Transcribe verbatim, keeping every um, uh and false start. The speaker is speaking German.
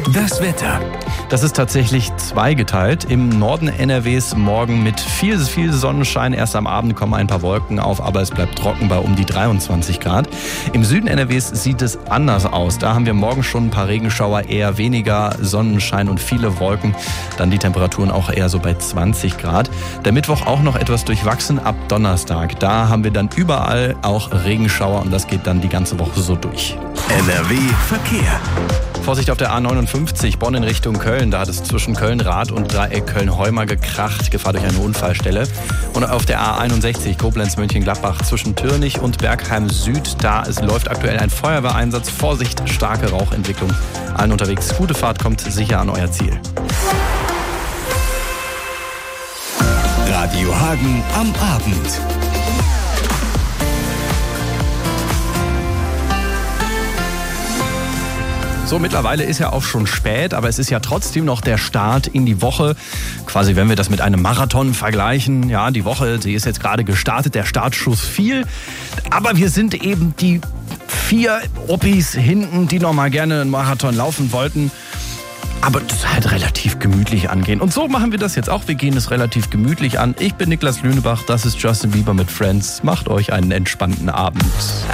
Das Wetter. Das ist tatsächlich zweigeteilt. Im Norden N R Ws morgen mit viel, viel Sonnenschein. Erst am Abend kommen ein paar Wolken auf, aber es bleibt trocken bei um die dreiundzwanzig Grad. Im Süden N R Ws sieht es anders aus. Da haben wir morgen schon ein paar Regenschauer, eher weniger Sonnenschein und viele Wolken. Dann die Temperaturen auch eher so bei zwanzig Grad. Der Mittwoch auch noch etwas durchwachsen ab Donnerstag. Da haben wir dann überall auch Regenschauer und das geht dann die ganze Woche so durch. N R W Verkehr. Vorsicht auf der A neunundfünfzig, Bonn in Richtung Köln. Da hat es zwischen Köln-Rad und Dreieck Köln-Heumer gekracht. Gefahr durch eine Unfallstelle. Und auf der A einundsechzig, Koblenz-Mönchengladbach zwischen Türnich und Bergheim Süd. Da es läuft aktuell ein Feuerwehreinsatz. Vorsicht, starke Rauchentwicklung. Allen unterwegs, gute Fahrt, kommt sicher an euer Ziel. Radio Hagen am Abend. So, mittlerweile ist ja auch schon spät, aber es ist ja trotzdem noch der Start in die Woche. Quasi, wenn wir das mit einem Marathon vergleichen. Ja, die Woche, sie ist jetzt gerade gestartet, der Startschuss fiel. Aber wir sind eben die vier Oppis hinten, die noch mal gerne einen Marathon laufen wollten. Aber das halt relativ gemütlich angehen. Und so machen wir das jetzt auch. Wir gehen es relativ gemütlich an. Ich bin Niklas Lünebach, das ist Justin Bieber mit Friends. Macht euch einen entspannten Abend.